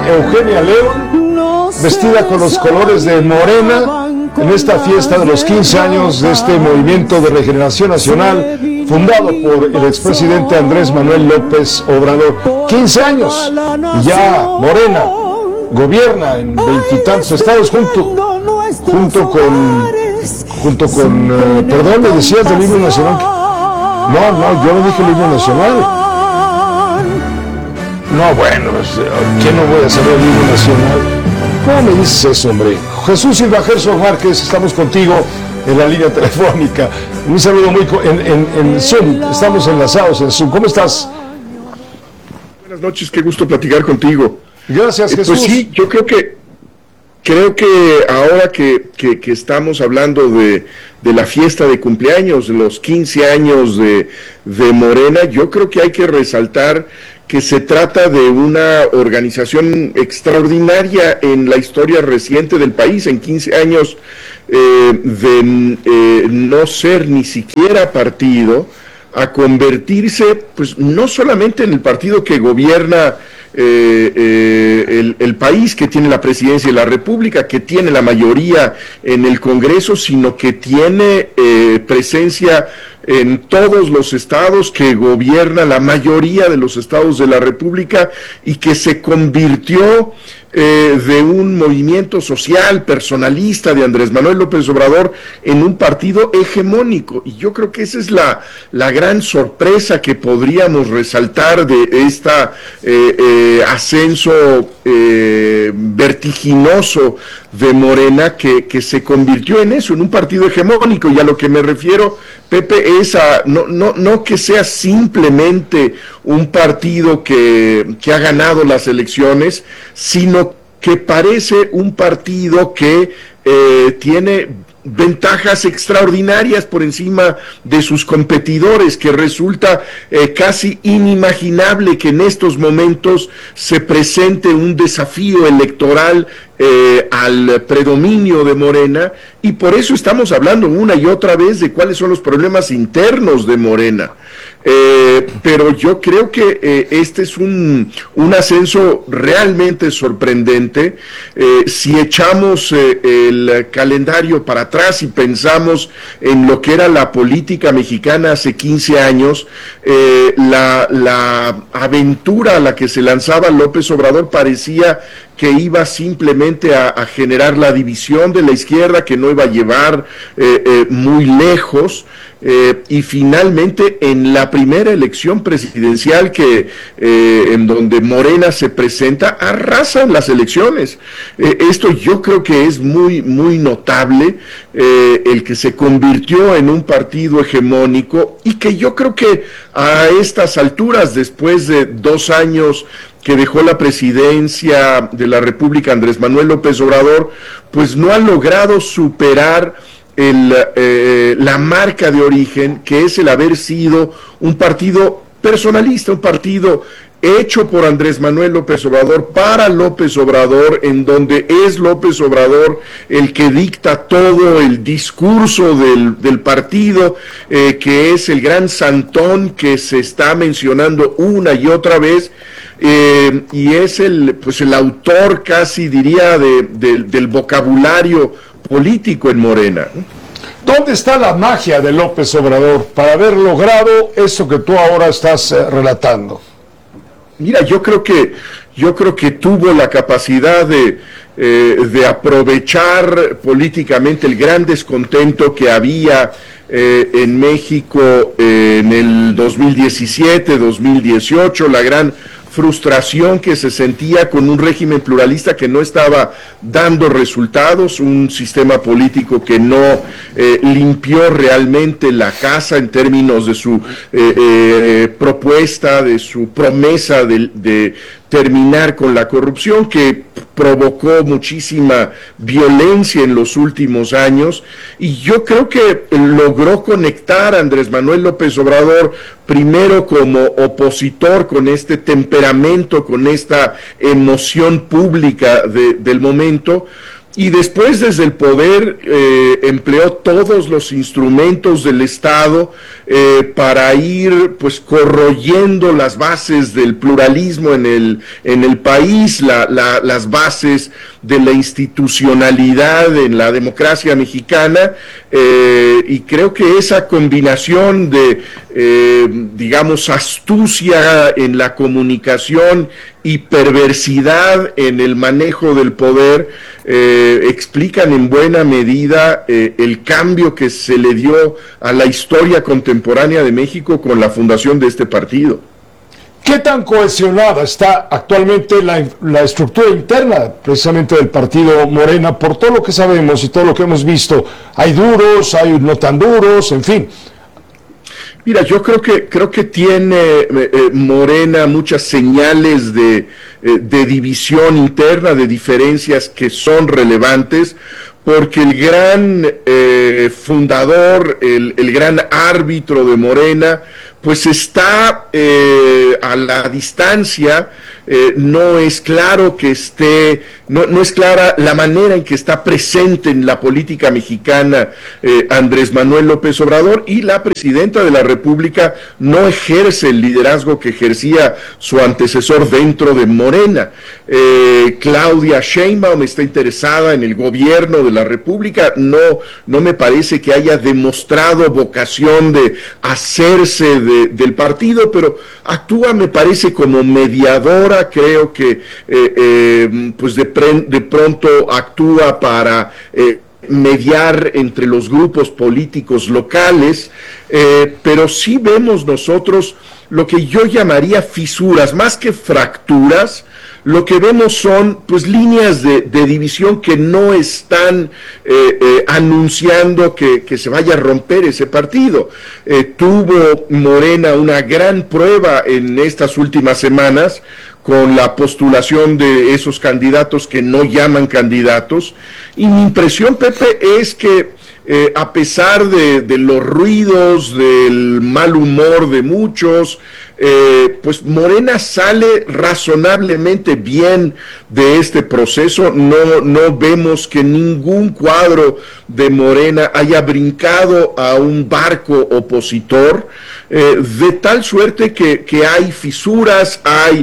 Eugenia León, vestida con los colores de Morena, en esta fiesta de los 15 años de este Movimiento de Regeneración Nacional, fundado por el expresidente Andrés Manuel López Obrador. 15 años, y ya Morena gobierna en veintitantos estados junto con, perdón, me decías del himno nacional. No, yo no dije el himno nacional. No, bueno, ¿qué no voy a saber el himno nacional? ¿Cómo me dices eso, hombre? Jesús Silva Gerson Márquez, estamos contigo en la línea telefónica. Un saludo muy en Zoom, estamos enlazados en Zoom. ¿Cómo estás? Buenas noches, qué gusto platicar contigo. Gracias, Jesús. Pues sí, yo creo que ahora que estamos hablando de la fiesta de cumpleaños, de los 15 años de Morena, yo creo que hay que resaltar que se trata de una organización extraordinaria en la historia reciente del país, en 15 años de no ser ni siquiera partido, a convertirse, pues, no solamente en el partido que gobierna el país, que tiene la presidencia de la República, que tiene la mayoría en el Congreso, sino que tiene presencia en todos los estados, que gobierna la mayoría de los estados de la República y que se convirtió de un movimiento social personalista de Andrés Manuel López Obrador en un partido hegemónico. Y yo creo que esa es la gran sorpresa que podríamos resaltar de esta ascenso vertiginoso de Morena, que se convirtió en eso, en un partido hegemónico. Y a lo que me refiero, Pepe, es a no que sea simplemente un partido que ha ganado las elecciones, sino que parece un partido que tiene ventajas extraordinarias por encima de sus competidores, que resulta casi inimaginable que en estos momentos se presente un desafío electoral al predominio de Morena, y por eso estamos hablando una y otra vez de cuáles son los problemas internos de Morena. Pero yo creo que este es un ascenso realmente sorprendente. Si echamos el calendario para atrás y pensamos en lo que era la política mexicana hace 15 años, la aventura a la que se lanzaba López Obrador parecía que iba simplemente a generar la división de la izquierda, que no iba a llevar muy lejos. Y finalmente, en la primera elección presidencial en donde Morena se presenta, arrasan las elecciones. Esto yo creo que es muy, muy notable, el que se convirtió en un partido hegemónico, y que yo creo que a estas alturas, después de 2 años que dejó la presidencia de la República Andrés Manuel López Obrador, pues no ha logrado superar la marca de origen, que es el haber sido un partido personalista, un partido hecho por Andrés Manuel López Obrador para López Obrador, en donde es López Obrador el que dicta todo el discurso del partido, que es el gran santón que se está mencionando una y otra vez, y es el autor, casi diría, del vocabulario político en Morena. ¿Dónde está la magia de López Obrador para haber logrado eso que tú ahora estás relatando? Mira, yo creo que tuvo la capacidad de aprovechar políticamente el gran descontento que había en México en el 2017, 2018, la gran frustración que se sentía con un régimen pluralista que no estaba dando resultados, un sistema político que no limpió realmente la casa en términos de su propuesta, de su promesa de terminar con la corrupción, que provocó muchísima violencia en los últimos años. Y yo creo que logró conectar a Andrés Manuel López Obrador primero como opositor, con este temperamento, con esta emoción pública del momento, y después desde el poder empleó todos los instrumentos del Estado para ir pues corroyendo las bases del pluralismo en el país, las bases de la institucionalidad en la democracia mexicana, y creo que esa combinación de digamos astucia en la comunicación y perversidad en el manejo del poder explican en buena medida el cambio que se le dio a la historia contemporánea de México con la fundación de este partido. ¿Qué tan cohesionada está actualmente la estructura interna precisamente del partido Morena por todo lo que sabemos y todo lo que hemos visto? Hay duros, hay no tan duros, en fin. Mira, yo creo que tiene Morena muchas señales de división interna, de diferencias que son relevantes, porque el gran fundador, el gran árbitro de Morena, pues está a la distancia. No es claro que esté, no es clara la manera en que está presente en la política mexicana Andrés Manuel López Obrador, y la presidenta de la República no ejerce el liderazgo que ejercía su antecesor dentro de Morena. Claudia Sheinbaum está interesada en el gobierno de la República, no me parece que haya demostrado vocación de hacerse del partido, pero actúa, me parece, como mediadora. Creo que pues de pronto actúa para mediar entre los grupos políticos locales, pero sí vemos nosotros lo que yo llamaría fisuras, más que fracturas. Lo que vemos son pues líneas de división que no están anunciando que se vaya a romper ese partido. Tuvo Morena una gran prueba en estas últimas semanas con la postulación de esos candidatos que no llaman candidatos, y mi impresión, Pepe, es que a pesar de los ruidos, del mal humor de muchos, pues Morena sale razonablemente bien de este proceso. No vemos que ningún cuadro de Morena haya brincado a un barco opositor, de tal suerte que hay fisuras, hay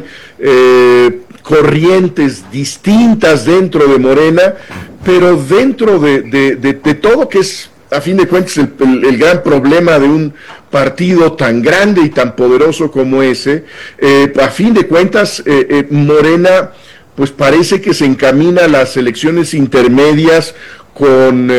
corrientes distintas dentro de Morena, pero dentro de todo, que es a fin de cuentas el gran problema de un partido tan grande y tan poderoso como ese, a fin de cuentas Morena pues parece que se encamina a las elecciones intermedias con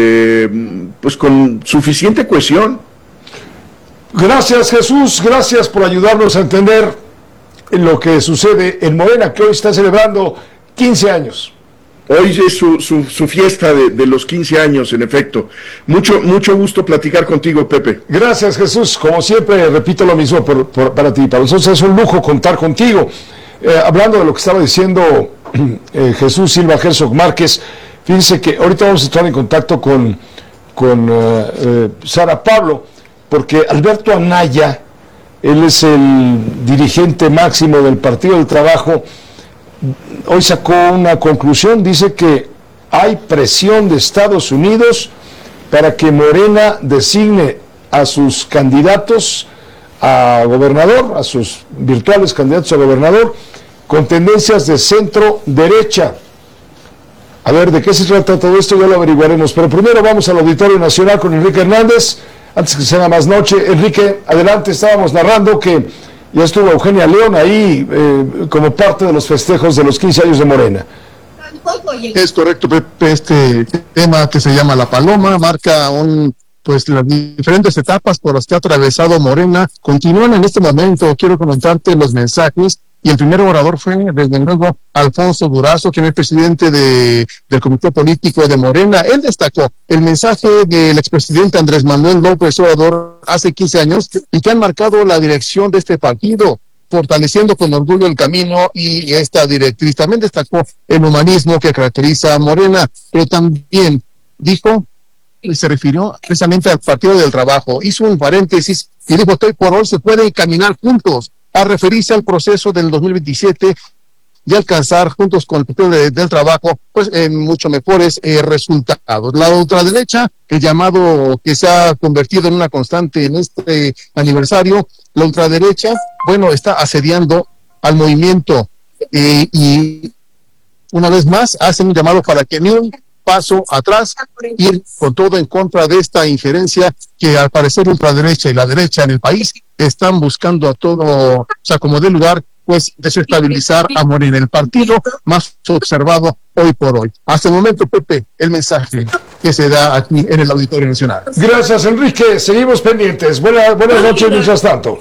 suficiente cohesión. Gracias, Jesús, gracias por ayudarnos a entender lo que sucede en Morena, que hoy está celebrando 15 años. Hoy es su fiesta de los 15 años, en efecto. Mucho gusto platicar contigo, Pepe. Gracias, Jesús. Como siempre, repito lo mismo para ti. Para nosotros es un lujo contar contigo. Hablando de lo que estaba diciendo Jesús Silva Herzog Márquez, fíjense que ahorita vamos a estar en contacto con Sara Pablo, porque Alberto Anaya, él es el dirigente máximo del Partido del Trabajo, hoy sacó una conclusión. Dice que hay presión de Estados Unidos para que Morena designe a sus candidatos a gobernador, a sus virtuales candidatos a gobernador, con tendencias de centro derecha. A ver, ¿de qué se trata todo esto? Ya lo averiguaremos, pero primero vamos al Auditorio Nacional con Enrique Hernández, antes que sea más noche. Enrique, adelante. Estábamos narrando que ya estuvo Eugenia León ahí como parte de los festejos de los 15 años de Morena. Es correcto, Pepe. Este tema, que se llama La Paloma, marca las diferentes etapas por las que ha atravesado Morena. Continúan en este momento. Quiero comentarte los mensajes, y el primer orador fue, desde luego, Alfonso Durazo, quien es presidente del Comité Político de Morena. Él destacó el mensaje del expresidente Andrés Manuel López Obrador hace 15 años, y que han marcado la dirección de este partido, fortaleciendo con orgullo el camino y esta directriz. También destacó el humanismo que caracteriza a Morena, pero también dijo, y se refirió precisamente al Partido del Trabajo. Hizo un paréntesis y dijo: hoy por hoy se puede caminar juntos, a referirse al proceso del 2027 de alcanzar juntos con el Partido del Trabajo pues mucho mejores resultados. La ultraderecha, el llamado que se ha convertido en una constante en este aniversario, la ultraderecha, bueno, está asediando al movimiento y una vez más hacen un llamado para que ni un paso atrás, ir con todo en contra de esta injerencia que al parecer la ultraderecha y la derecha en el país están buscando a todo, o sea, como de lugar, pues desestabilizar a Morena, el partido más observado hoy por hoy. Hasta el momento, Pepe, el mensaje que se da aquí en el Auditorio Nacional. Gracias, Enrique. Seguimos pendientes. Buenas noches, mientras tanto.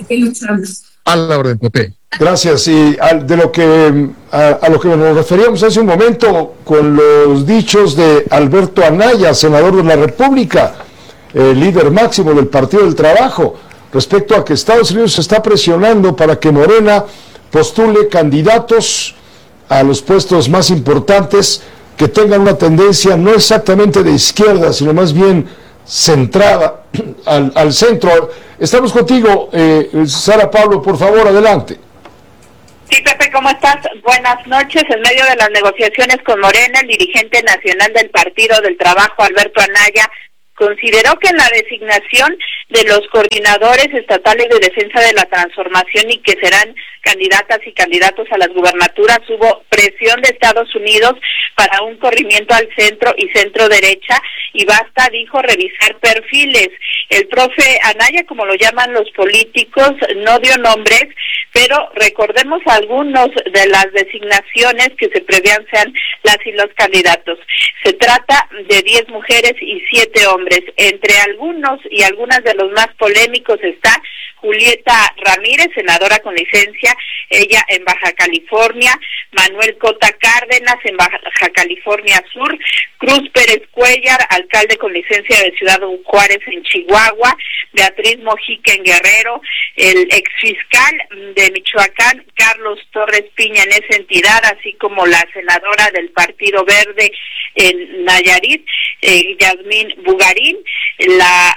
A la orden, Pepe. Gracias. Y a lo que nos referíamos hace un momento con los dichos de Alberto Anaya, senador de la República, el líder máximo del Partido del Trabajo, respecto a que Estados Unidos se está presionando para que Morena postule candidatos a los puestos más importantes que tengan una tendencia no exactamente de izquierda, sino más bien centrada al centro. Estamos contigo, Sara Pablo, por favor, adelante. Sí, Pepe, ¿cómo estás? Buenas noches. En medio de las negociaciones con Morena, el dirigente nacional del Partido del Trabajo, Alberto Anaya, consideró que en la designación de los coordinadores estatales de defensa de la transformación y que serán candidatas y candidatos a las gubernaturas hubo presión de Estados Unidos para un corrimiento al centro y centro derecha y basta, dijo, revisar perfiles. El profe Anaya, como lo llaman los políticos, no dio nombres, pero recordemos algunos de las designaciones que se prevían sean las y los candidatos. Se trata de 10 mujeres y 7 hombres. Entre algunos y algunas de los más polémicos está Julieta Ramírez, senadora con licencia, ella en Baja California, Manuel Cota Cárdenas en Baja California Sur, Cruz Pérez Cuellar, alcalde con licencia de Ciudad Juárez en Chihuahua, Beatriz Mojica en Guerrero, el exfiscal de Michoacán, Carlos Torres Piña en esa entidad, así como la senadora del Partido Verde en Nayarit, Yasmín Bugarín, la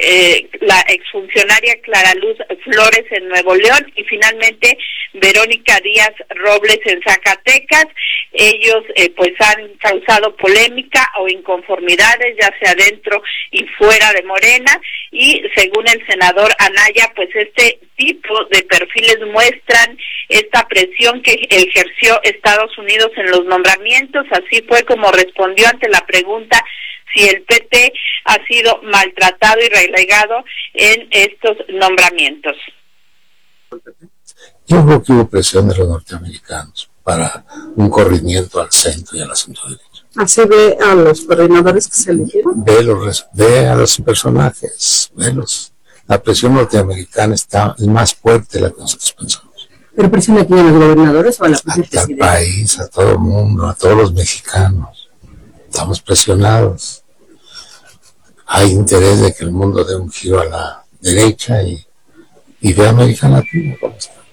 exfuncionaria Clara Luz Flores en Nuevo León y finalmente Verónica Díaz Robles en Zacatecas. Ellos pues han causado polémica o inconformidades ya sea dentro y fuera de Morena y según el senador Anaya pues este tipo de perfiles muestran esta presión que ejerció Estados Unidos en los nombramientos. Así fue como respondió ante la pregunta si el PT ha sido maltratado y relegado en estos nombramientos. Yo creo que hubo presión de los norteamericanos para un corrimiento al centro y a la centro derecha. ¿Así ve a los coordinadores que se eligieron? Ve a los personajes, velos. La presión norteamericana es más fuerte de la que nosotros pensamos. ¿Pero presión aquí a los gobernadores o a la presidenta? Al país, a todo el mundo, a todos los mexicanos. Estamos presionados. Hay interés de que el mundo dé un giro a la derecha y ve a América Latina como estamos.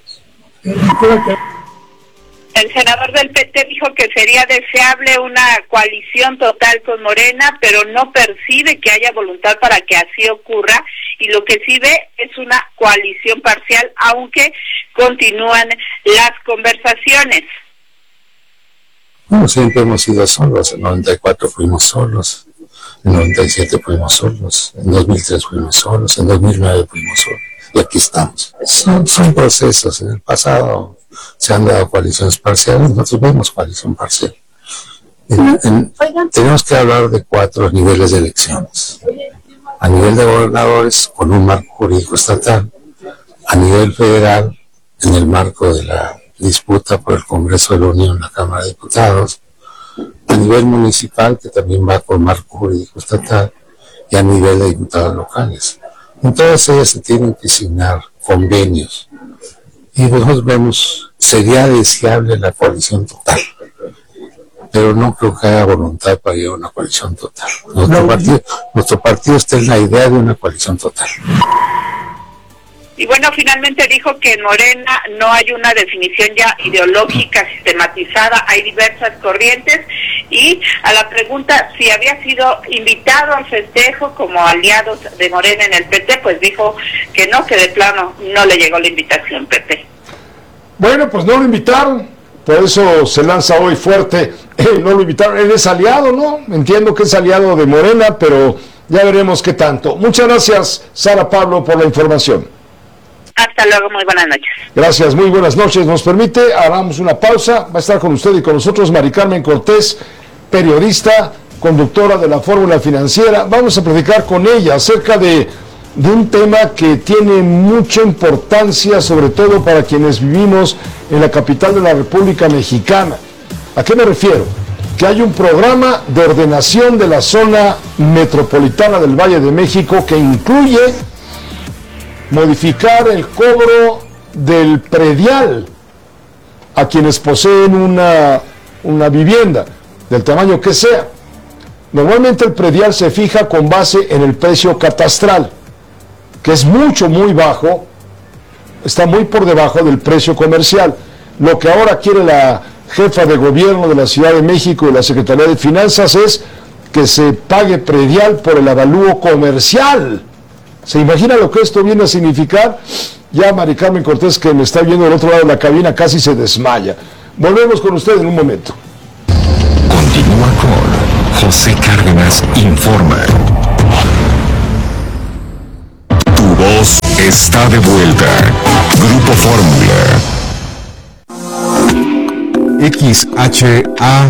El senador del PT dijo que sería deseable una coalición total con Morena, pero no percibe que haya voluntad para que así ocurra y lo que sí ve es una coalición parcial, aunque continúan las conversaciones. Bueno, siempre hemos sido solos. En 94 fuimos solos, en 97 fuimos solos, en 2003 fuimos solos, en 2009 fuimos solos. Y aquí estamos. Son procesos. En el pasado se han dado coaliciones parciales, nosotros vemos coalición parcial. Tenemos que hablar de 4 niveles de elecciones. A nivel de gobernadores, con un marco jurídico estatal. A nivel federal, en el marco de la disputa por el Congreso de la Unión, la Cámara de Diputados. A nivel municipal, que también va con marco jurídico estatal. Y a nivel de diputados locales. En todas ellas se tienen que signar convenios. Y nosotros vemos, sería deseable la coalición total. Pero no creo que haya voluntad para llegar a una coalición total. Nuestro partido está en la idea de una coalición total. Y bueno, finalmente dijo que en Morena no hay una definición ya ideológica sistematizada, hay diversas corrientes, y a la pregunta si había sido invitado al festejo como aliados de Morena en el PT, pues dijo que no, que de plano no le llegó la invitación, Pepe. Bueno, pues no lo invitaron, por eso se lanza hoy fuerte. No lo invitaron, él es aliado, ¿no? Entiendo que es aliado de Morena, pero ya veremos qué tanto. Muchas gracias, Sara Pablo, por la información. Hasta luego, muy buenas noches. Gracias, muy buenas noches. Nos permite, hagamos una pausa. Va a estar con usted y con nosotros Mari Carmen Cortés, periodista, conductora de la Fórmula Financiera. Vamos a platicar con ella acerca de un tema que tiene mucha importancia, sobre todo para quienes vivimos en la capital de la República Mexicana. ¿A qué me refiero? Que hay un programa de ordenación de la zona metropolitana del Valle de México que incluye modificar el cobro del predial a quienes poseen una vivienda, del tamaño que sea. Normalmente el predial se fija con base en el precio catastral, que es muy bajo, está muy por debajo del precio comercial. Lo que ahora quiere la jefa de gobierno de la Ciudad de México y la Secretaría de Finanzas es que se pague predial por el avalúo comercial. ¿Se imagina lo que esto viene a significar? Ya Mari Carmen Cortés, que me está viendo del otro lado de la cabina, casi se desmaya. Volvemos con usted en un momento. Continúa con José Cárdenas Informa. Tu voz está de vuelta. Grupo Fórmula. XHACE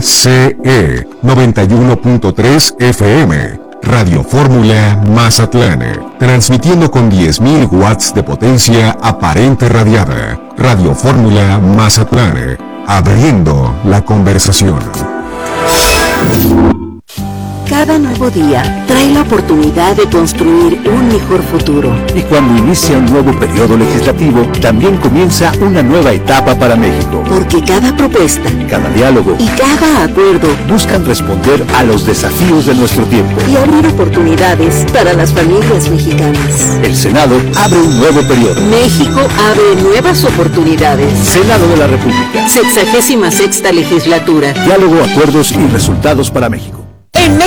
91.3 FM. Radio Fórmula Mazatlán, transmitiendo con 10.000 watts de potencia aparente radiada. Radio Fórmula Mazatlán, abriendo la conversación. Cada nuevo día trae la oportunidad de construir un mejor futuro. Y cuando inicia un nuevo periodo legislativo, también comienza una nueva etapa para México. Porque cada propuesta, cada diálogo y cada acuerdo buscan responder a los desafíos de nuestro tiempo y abrir oportunidades para las familias mexicanas. El Senado abre un nuevo periodo. México abre nuevas oportunidades. Senado de la República. 66ª legislatura. Diálogo, acuerdos y resultados para México.